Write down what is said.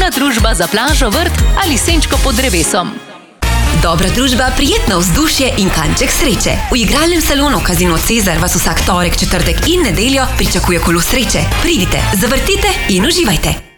dobra družba za plažo, vrt ali senčko pod drevesom. Dobra družba, prijetno vzdušje in kanček sreče. V igralnem salonu Casino Cezar vas vsak torek, četrtek in nedeljo pričakuje kolo sreče. Pridite, zavrtite in uživajte.